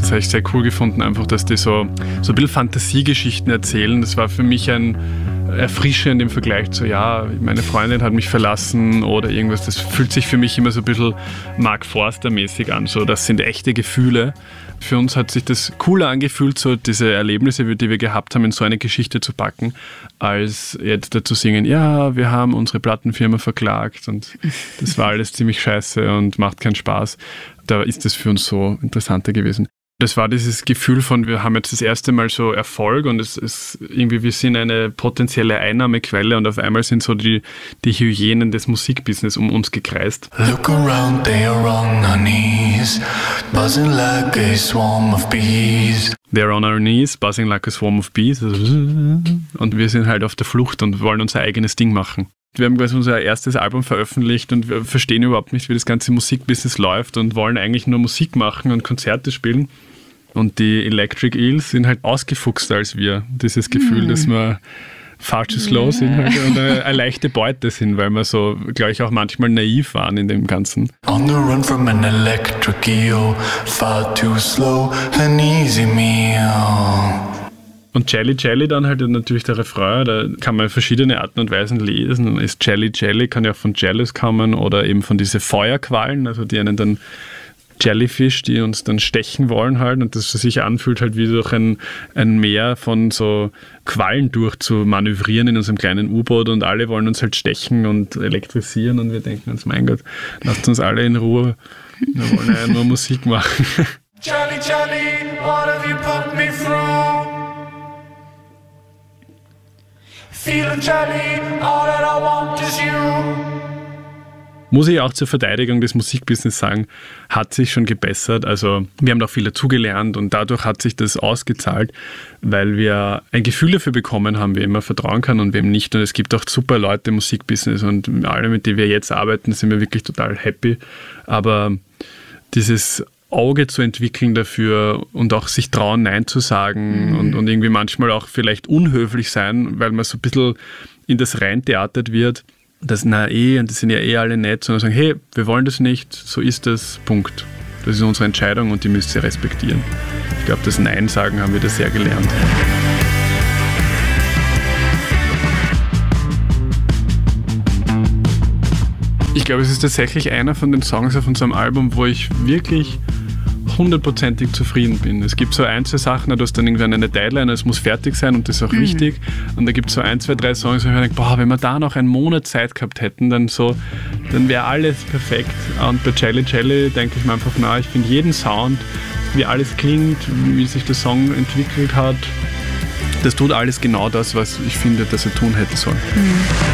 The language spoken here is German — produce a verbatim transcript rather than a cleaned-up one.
Das habe ich sehr cool gefunden, einfach, dass die so, so ein bisschen Fantasiegeschichten erzählen. Das war für mich ein erfrischend im Vergleich zu, ja, meine Freundin hat mich verlassen oder irgendwas. Das fühlt sich für mich immer so ein bisschen Mark Forster-mäßig an. So, das sind echte Gefühle. Für uns hat sich das cooler angefühlt, so diese Erlebnisse, die wir gehabt haben, in so eine Geschichte zu packen, als jetzt dazu singen, ja, wir haben unsere Plattenfirma verklagt und das war alles ziemlich scheiße und macht keinen Spaß. Da ist das für uns so interessanter gewesen. Das war dieses Gefühl von, wir haben jetzt das erste Mal so Erfolg und es ist irgendwie, wir sind eine potenzielle Einnahmequelle und auf einmal sind so die, die Hyänen des Musikbusiness um uns gekreist. Look around, they are on our knees, buzzing like a swarm of bees. They're on our knees, buzzing like a swarm of bees. Und wir sind halt auf der Flucht und wollen unser eigenes Ding machen. Wir haben quasi unser erstes Album veröffentlicht und wir verstehen überhaupt nicht, wie das ganze Musikbusiness läuft und wollen eigentlich nur Musik machen und Konzerte spielen. Und die Electric Eels sind halt ausgefuchster als wir. Dieses Gefühl, mm. dass wir far too slow sind halt und eine, eine leichte Beute sind, weil wir so, glaube ich, auch manchmal naiv waren in dem Ganzen. On the run from an electric eel, far too slow, an easy meal. Und Jelly Jelly dann halt natürlich der Refrain, da kann man verschiedene Arten und Weisen lesen. Ist Jelly Jelly, kann ja auch von Jealous kommen oder eben von diese Feuerquallen, also die einen dann Jellyfish, die uns dann stechen wollen halt und das sich anfühlt halt wie durch ein, ein Meer von so Quallen durch zu manövrieren in unserem kleinen U-Boot und alle wollen uns halt stechen und elektrisieren und wir denken uns, mein Gott, lasst uns alle in Ruhe, wir wollen ja nur Musik machen. Jelly Jelly, what have you put me through? Feeling jelly, all that I want is you. Muss ich auch zur Verteidigung des Musikbusiness sagen, hat sich schon gebessert. Also wir haben auch viel dazugelernt und dadurch hat sich das ausgezahlt, weil wir ein Gefühl dafür bekommen haben, wem man vertrauen kann und wem nicht. Und es gibt auch super Leute im Musikbusiness und alle, mit denen wir jetzt arbeiten, sind wir wirklich total happy. Aber dieses Auge zu entwickeln dafür und auch sich trauen, Nein zu sagen mhm. und, und irgendwie manchmal auch vielleicht unhöflich sein, weil man so ein bisschen in das reintheatert wird, dass na eh, und das sind ja eh alle nett, sondern sagen, hey, wir wollen das nicht, so ist das, Punkt. Das ist unsere Entscheidung und die müsst ihr respektieren. Ich glaube, das Nein sagen haben wir da sehr gelernt. Ich glaube, es ist tatsächlich einer von den Songs auf unserem Album, wo ich wirklich hundertprozentig zufrieden bin. Es gibt so ein, zwei Sachen, du hast dann irgendwann eine Deadline, es muss fertig sein und das ist auch mhm. wichtig. Und da gibt es so ein, zwei, drei Songs, wo ich mir denke, boah, wenn wir da noch einen Monat Zeit gehabt hätten, dann so, dann wäre alles perfekt. Und bei Jelly Jelly denke ich mir einfach, na, ich finde jeden Sound, wie alles klingt, wie sich der Song entwickelt hat, das tut alles genau das, was ich finde, dass er tun hätte sollen. Mhm.